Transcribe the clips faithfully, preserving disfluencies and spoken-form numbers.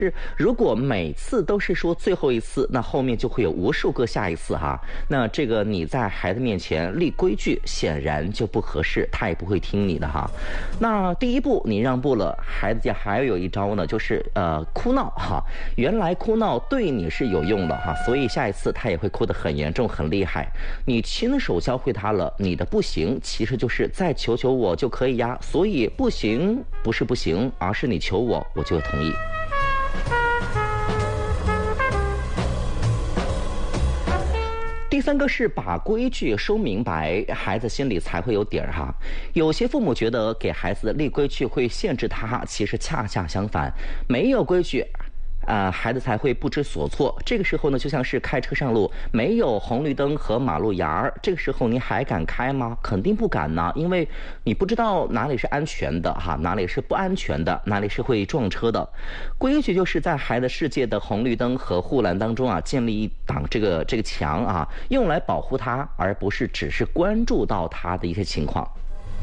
是如果每次都是说最后一次，那后面就会有无数个下一次哈。那这个你在孩子面前立规矩，显然就不合适，他也不会听你的哈。那第一步你让步了，孩子家还有一招呢，就是呃哭闹哈。原来哭闹对你是有用的哈，所以下一次他也会哭得很严重很厉害。你亲手教会他了，你的不行其实就是再求求我就可以呀。所以不行不是不行，而是你求我我就同意。第三个是把规矩说明白，孩子心里才会有底儿哈。有些父母觉得给孩子立规矩会限制他，其实恰恰相反，没有规矩啊、呃，孩子才会不知所措。这个时候呢，就像是开车上路，没有红绿灯和马路牙儿，这个时候你还敢开吗？肯定不敢呢，因为你不知道哪里是安全的哈，哪里是不安全的，哪里是会撞车的。规矩就是在孩子世界的红绿灯和护栏当中啊，建立一挡这个这个墙啊，用来保护他，而不是只是关注到他的一些情况。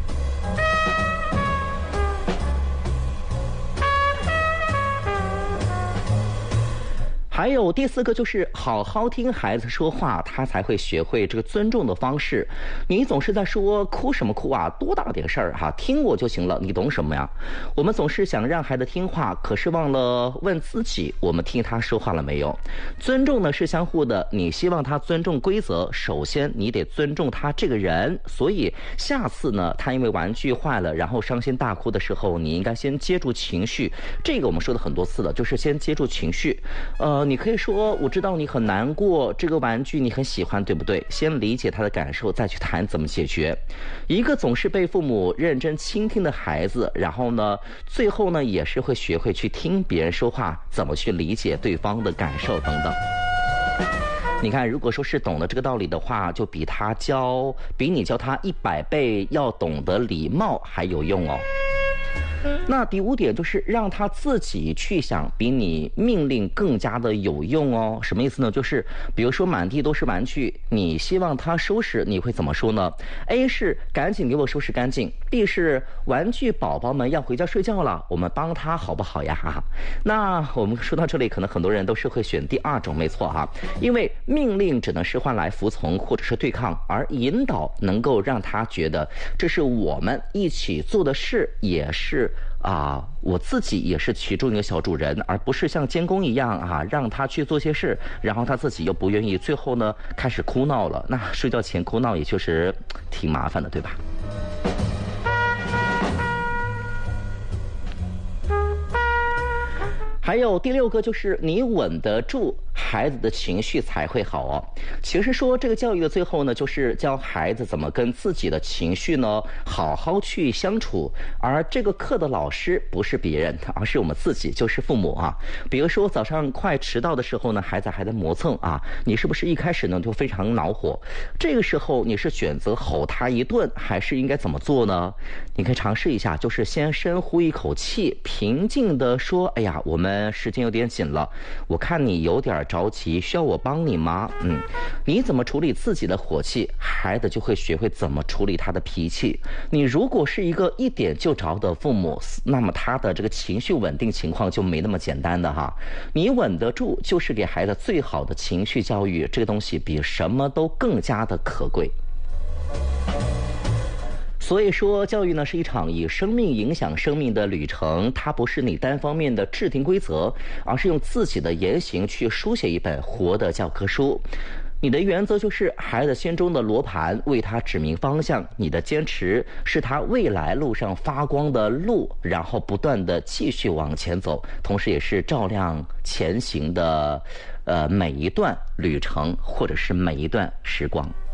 还有第四个就是好好听孩子说话，他才会学会这个尊重的方式。你总是在说哭什么哭啊，多大点事儿哈，听我就行了，你懂什么呀？我们总是想让孩子听话，可是忘了问自己，我们听他说话了没有？尊重呢是相互的，你希望他尊重规则，首先你得尊重他这个人。所以下次呢，他因为玩具坏了，然后伤心大哭的时候，你应该先接住情绪。这个我们说了很多次了，就是先接住情绪。呃。你可以说我知道你很难过，这个玩具你很喜欢，对不对？先理解他的感受，再去谈怎么解决。一个总是被父母认真倾听的孩子，然后呢，最后呢也是会学会去听别人说话，怎么去理解对方的感受等等。你看，如果说是懂得这个道理的话，就比他教，比你教他一百倍要懂得礼貌还有用哦。那第五点就是让他自己去想，比你命令更加的有用哦。什么意思呢？就是比如说满地都是玩具，你希望他收拾，你会怎么说呢？ A 是赶紧给我收拾干净， B 是玩具宝宝们要回家睡觉了，我们帮他好不好呀？那我们说到这里，可能很多人都是会选第二种，没错哈，因为命令只能是换来服从或者是对抗，而引导能够让他觉得这是我们一起做的事，也是啊，我自己也是其中一个小主人，而不是像监工一样啊，让他去做些事，然后他自己又不愿意，最后呢开始哭闹了。那睡觉前哭闹也确实挺麻烦的，对吧？还有第六个就是你稳得住，孩子的情绪才会好哦。其实说这个教育的最后呢，就是教孩子怎么跟自己的情绪呢好好去相处。而这个课的老师不是别人，而是我们自己，就是父母啊。比如说早上快迟到的时候呢，孩子还在磨蹭啊，你是不是一开始呢就非常恼火？这个时候你是选择吼他一顿，还是应该怎么做呢？你可以尝试一下，就是先深呼一口气，平静地说：哎呀，我们时间有点紧了，我看你有点着急，需要我帮你吗？嗯，你怎么处理自己的火气，孩子就会学会怎么处理他的脾气。你如果是一个一点就着的父母，那么他的这个情绪稳定情况就没那么简单的哈。你稳得住，就是给孩子最好的情绪教育，这个东西比什么都更加的可贵。所以说教育呢是一场以生命影响生命的旅程，它不是你单方面的制定规则，而是用自己的言行去书写一本活的教科书。你的原则就是孩子心中的罗盘，为他指明方向，你的坚持是他未来路上发光的路，然后不断的继续往前走，同时也是照亮前行的呃每一段旅程，或者是每一段时光。